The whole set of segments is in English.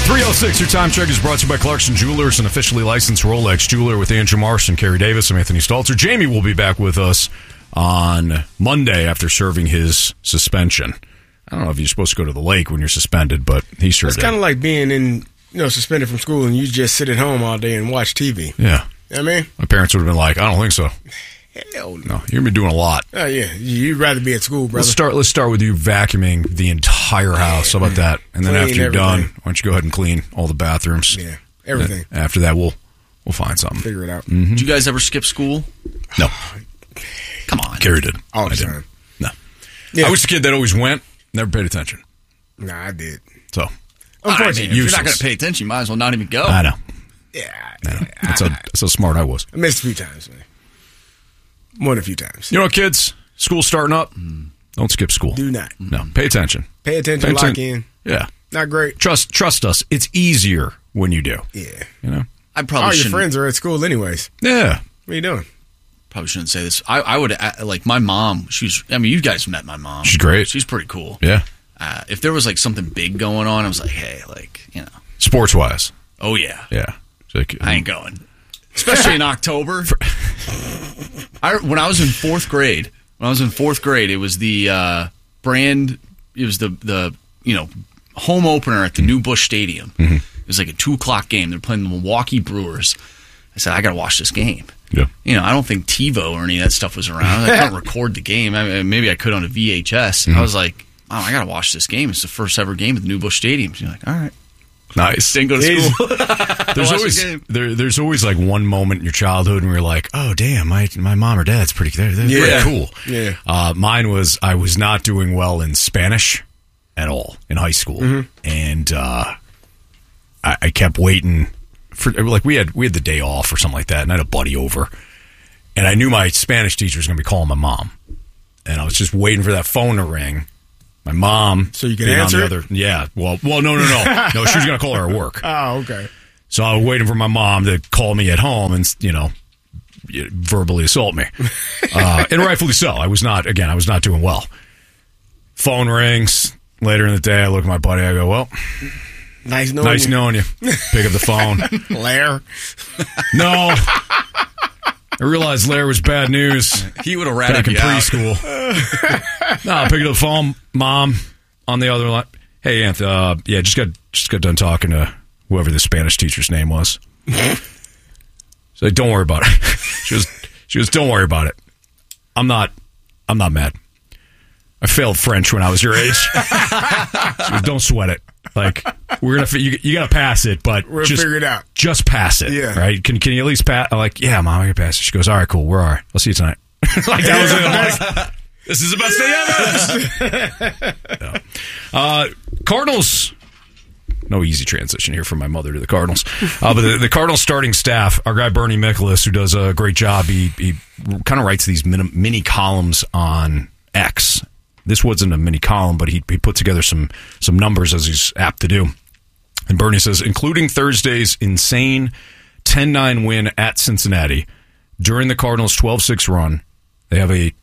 3:06, your time check is brought to you by Clarkson Jewelers, an officially licensed Rolex jeweler with Andrew Marsh and Kerry Davis. I'm Anthony Stalter. Jamie will be back with us on Monday after serving his suspension. I don't know if you're supposed to go to the lake when you're suspended, but he sure did. It's kind of like being suspended from school and you just sit at home all day and watch TV. Yeah. You know what I mean? My parents would have been like, I don't think so. Hell no. No, you're going to be doing a lot. Oh, yeah. You'd rather be at school, brother. Let's start with you vacuuming the entire house. How about that? And then Clean after you're done, everything. why don't you go ahead and clean all the bathrooms? Yeah, everything. And after that, we'll find something. Figure it out. Mm-hmm. Did you guys ever skip school? No. Come on. Kerry did. All the I didn't. time. No. Yeah. I was the kid that always went, never paid attention. Nah, I did. So, Unfortunately. If you're Useless. not going to pay attention, you might as well not even go. I know. Yeah. That's how smart I was. I missed a few times, man. More than a few times. You know what, kids? School's starting up. Don't skip school. Do not. No. Pay attention. Pay attention, lock in. Yeah. Not great. Trust us. It's easier when you do. Yeah. You know? I All probably your shouldn't. friends are at school anyways. Yeah. What are you doing? Probably shouldn't say this. I would like my mom. You guys met my mom. She's great. She's pretty cool. Yeah. If there was like something big going on, I was like, hey, Sports wise. oh yeah, Yeah. Like, I ain't going. Especially in October. When I was in fourth grade, it was the home opener at the new Busch Stadium. Mm-hmm. It was like a 2:00 game. They're playing the Milwaukee Brewers. I said, I got to watch this game. Yeah. I don't think TiVo or any of that stuff was around. I couldn't record the game. Maybe I could on a VHS. Mm-hmm. I was like, oh, I got to watch this game. It's the first ever game at the new Busch Stadium. So you're like, all right. Nice. Didn't go to school. There's always like one moment in your childhood where you're like, oh damn, my mom or dad's pretty they're cool. Yeah. Mine was I was not doing well in Spanish at all in high school, and I kept waiting for we had the day off or something like that, and I had a buddy over, and I knew my Spanish teacher was going to be calling my mom, and I was just waiting for that phone to ring. My mom. So you can answer it? Yeah. Well, no. No, she was going to call her at work. Oh, okay. So I was waiting for my mom to call me at home and, verbally assault me. And rightfully so. I was not doing well. Phone rings. Later in the day, I look at my buddy. I go, well, nice knowing you. Pick up the phone. Lair. No. I realized Lair was bad news. He would have ratted back in you out. preschool. No, I picked up the phone. Mom on the other line. Hey, Anth. Just got done talking to whoever the Spanish teacher's name was. She's like, don't worry about it. She goes, don't worry about it. I'm not mad. I failed French when I was your age. She goes, don't sweat it. Like, we're gonna you gotta pass it, but We'll figure it out. Just pass it. Yeah. Right? Can you at least pass? I'm like, yeah, Mom, I can pass it. She goes, all right, cool. We're all right. I'll see you tonight. Like that was it. I'm like, this is the best day ever. Yeah. Cardinals. No easy transition here from my mother to the Cardinals. But the Cardinals starting staff, our guy Bernie Michaelis, who does a great job, he kind of writes these mini columns on X. This wasn't a mini column, but he put together some numbers, as he's apt to do. And Bernie says, including Thursday's insane 10-9 win at Cincinnati, during the Cardinals' 12-6 run, they have a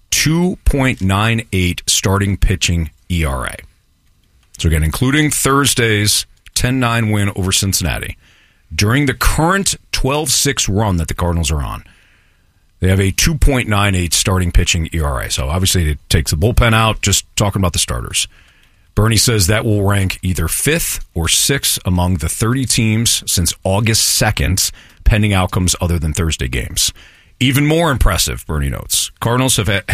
2.98 starting pitching ERA. So again, including Thursday's 10-9 win over Cincinnati, during the current 12-6 run that the Cardinals are on, they have a 2.98 starting pitching ERA. So obviously it takes the bullpen out, just talking about the starters. Bernie says that will rank either 5th or 6th among the 30 teams since August 2nd, pending outcomes other than Thursday games. Even more impressive, Bernie notes, Cardinals have a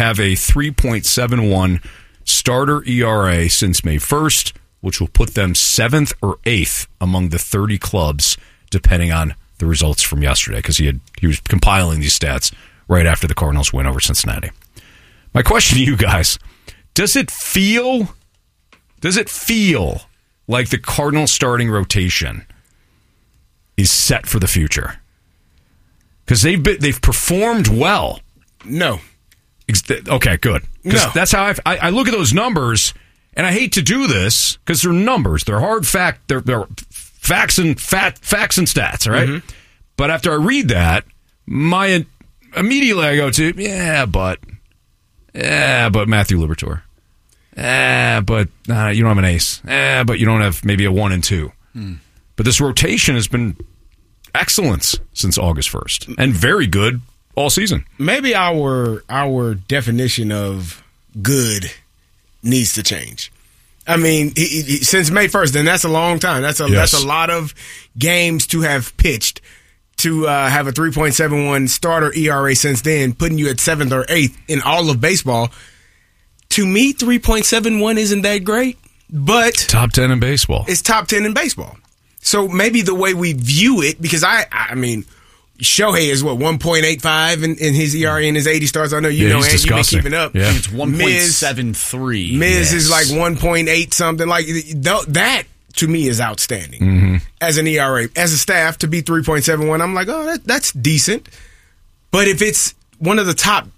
3.71 starter ERA since May 1st, which will put them 7th or 8th among the 30 clubs, depending on the results from yesterday, because he was compiling these stats right after the Cardinals win over Cincinnati. My question to you guys, does it feel like the Cardinals starting rotation is set for the future? Because they've performed well. No. Okay, good. No. That's how I look at those numbers, and I hate to do this because they're numbers. They're hard fact. They're facts and stats. All right. Mm-hmm. But after I read that, immediately I go to but Matthew Liberatore. But you don't have an ace. But you don't have maybe a 1 and 2. But this rotation has been excellent since August 1st and very good all season. Maybe our definition of good needs to change. I mean, since May 1st, then that's a long time. That's a lot of games to have pitched to have a 3.71 starter ERA since then, putting you at 7th or 8th in all of baseball. To me, 3.71 isn't that great, but top 10 in baseball. It's top 10 in baseball. So maybe the way we view it, because I mean, Shohei is 1.85 in his ERA in his 80 starts. I know you know, and you've been keeping up. Yeah. It's 1.73. Miz is like 1.8 something. Like that to me is outstanding as an ERA. As a staff to be 3.71, I'm like, oh, that's decent. But if it's one of the top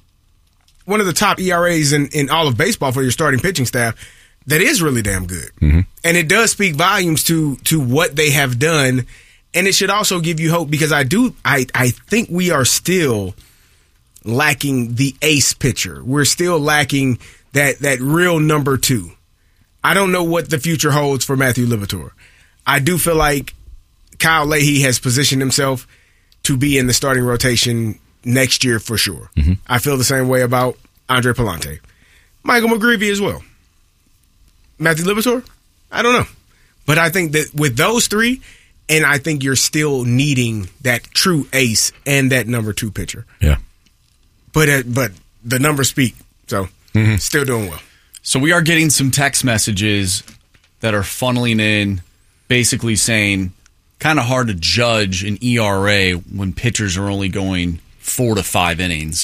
ERAs in all of baseball for your starting pitching staff, that is really damn good. And it does speak volumes to what they have done. And it should also give you hope, because I think we are still lacking the ace pitcher. We're still lacking that real number 2. I don't know what the future holds for Matthew Liberatore. I do feel like Kyle Leahy has positioned himself to be in the starting rotation next year for sure. I feel the same way about Andre Pallante. Michael McGreevy as well. Matthew Liberatore? I don't know. But I think that with those 3, and I think you're still needing that true ace and that number 2 pitcher. Yeah. But the numbers speak. So still doing well. So we are getting some text messages that are funneling in, basically saying kind of hard to judge an ERA when pitchers are only going 4 to 5 innings.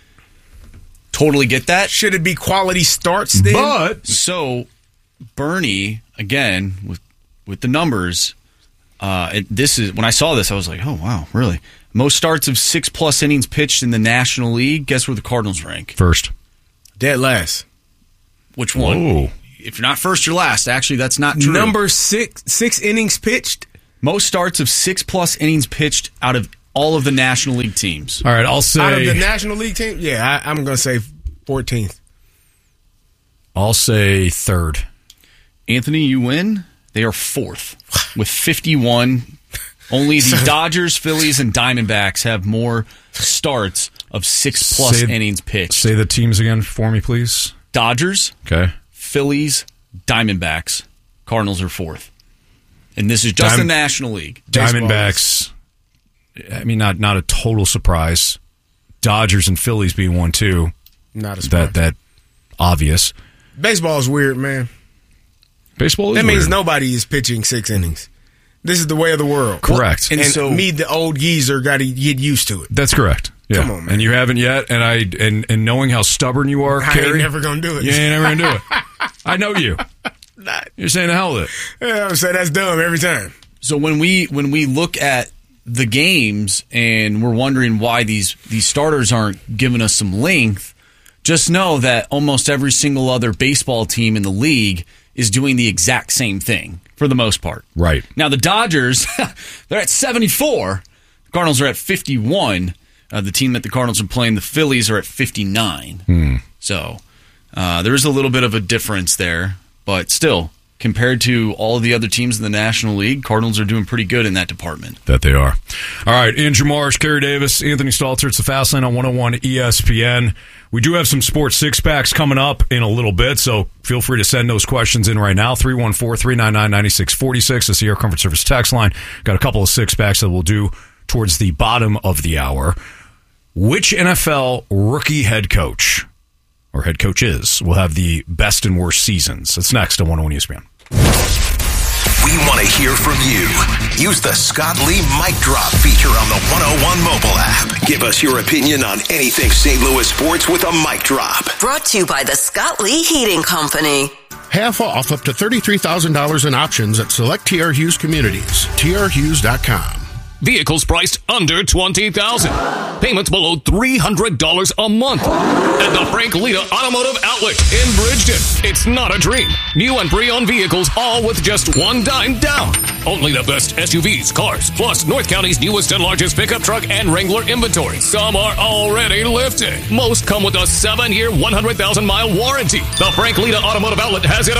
Totally get that. Should it be quality starts then? But so Bernie, again, with the numbers, this is when I saw this, I was like, oh wow, really? Most starts of 6+ innings pitched in the National League. Guess where the Cardinals rank? First. Dead last. Which one? Whoa. If you're not first, you're last. Actually, that's not true. Number 6 innings pitched. Most starts of 6+ innings pitched out of all of the National League teams. All right, I'll say out of the National League team. Yeah, I'm going to say 14th. I'll say 3rd. Anthony, you win. They are 4th with 51. Only the Dodgers, Phillies, and Diamondbacks have more starts of 6+ innings pitched. Say the teams again for me, please. Dodgers, okay. Phillies, Diamondbacks. Cardinals are 4th. And this is just the National League. Diamondbacks, I mean, not a total surprise. Dodgers and Phillies being 1-2. Not a surprise. That obvious. Baseball is weird, man. Baseball is That weird. means nobody is pitching 6 innings. This is the way of the world. Correct. And so me, the old geezer, got to get used to it. That's correct. Yeah. Come on, man. And you haven't yet, and knowing how stubborn you are, I Kerry, ain't never going to do it. you ain't never going to do it. I know you. You're saying the hell with it. Yeah, I'm saying that's dumb every time. So when we look at the games and we're wondering why these starters aren't giving us some length, just know that almost every single other baseball team in the league is doing the exact same thing for the most part. Right. Now the Dodgers, they're at 74. The Cardinals are at 51. The team that the Cardinals are playing, the Phillies, are at 59. So there is a little bit of a difference there, but still, compared to all of the other teams in the National League, Cardinals are doing pretty good in that department. That they are. All right, Andrew Marsh, Kerry Davis, Anthony Stalter. It's the Fast Lane on 101 ESPN. We do have some sports six-packs coming up in a little bit, so feel free to send those questions in right now. 314-399-9646 is the Air Comfort Service text line. Got a couple of six-packs that we'll do towards the bottom of the hour. Which NFL rookie head coach or head coaches will have the best and worst seasons? That's next on 101 ESPN. We want to hear from you. Use the Scott Lee Mic Drop feature on the 101 mobile app. Give us your opinion on anything St. Louis sports with a mic drop. Brought to you by the Scott Lee Heating Company. Half off up to $33,000 in options at select TR Hughes communities. trhughes.com. Vehicles priced under $20,000. Payments below $300 a month. At the Frank Lita Automotive Outlet in Bridgeton. It's not a dream. New and pre-owned vehicles, all with just $1 down. Only the best SUVs, cars, plus North County's newest and largest pickup truck and Wrangler inventory. Some are already lifted. Most come with a 7-year, 100,000-mile warranty. The Frank Lita Automotive Outlet has it all.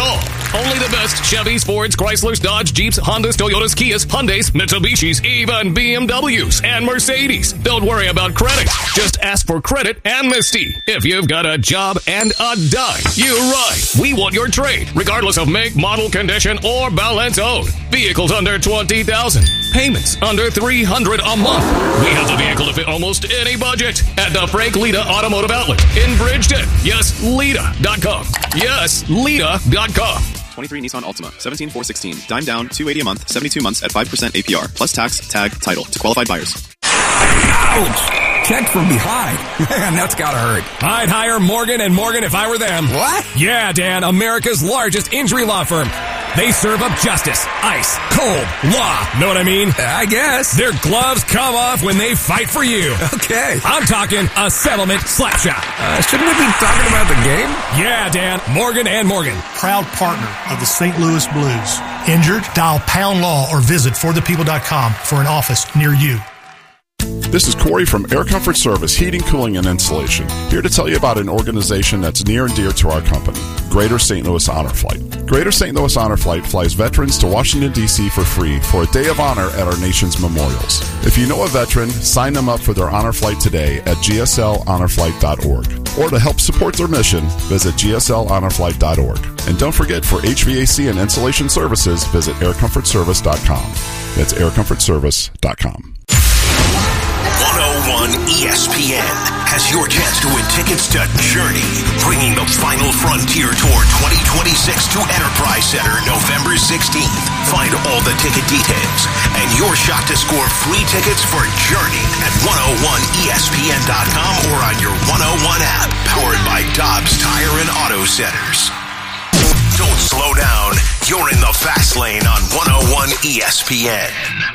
Only the best Chevys, Fords, Chryslers, Dodge, Jeeps, Hondas, Toyotas, Kias, Hyundais, Mitsubishis, even BMWs and Mercedes. Don't worry about credit. Just ask for credit amnesty. If you've got a job and a dime, you're right. We want your trade, regardless of make, model, condition, or balance owed. Vehicles under $20,000. Payments under $300 a month. We have the vehicle to fit almost any budget at the Frank Lita Automotive Outlet in Bridgeton. Yes, Lita.com. Yes, Lita.com. 23 Nissan Altima, 17,416. Dime down, $280 a month, 72 months at 5% APR. Plus tax, tag, title to qualified buyers. Ouch! Checked from behind. Man, that's gotta hurt. I'd hire Morgan & Morgan if I were them. What? Yeah, Dan, America's largest injury law firm. They serve up justice, ice, cold, law. Know what I mean? I guess. Their gloves come off when they fight for you. Okay. I'm talking a settlement slap shot. Shouldn't we be talking about the game? Yeah, Dan, Morgan & Morgan. Proud partner of the St. Louis Blues. Injured? Dial Pound Law or visit forthepeople.com for an office near you. This is Corey from Air Comfort Service Heating, Cooling, and Insulation, here to tell you about an organization that's near and dear to our company, Greater St. Louis Honor Flight. Greater St. Louis Honor Flight flies veterans to Washington, D.C. for free for a day of honor at our nation's memorials. If you know a veteran, sign them up for their honor flight today at gslhonorflight.org. Or to help support their mission, visit gslhonorflight.org. And don't forget, for HVAC and insulation services, visit aircomfortservice.com. That's aircomfortservice.com. 101 ESPN has your chance to win tickets to Journey, bringing the final frontier tour 2026 to Enterprise Center November 16th. Find all the ticket details and your shot to score free tickets for Journey at 101ESPN.com or on your 101 app, powered by Dobbs Tire and Auto Centers. Don't slow down. You're in the fast lane on 101 ESPN.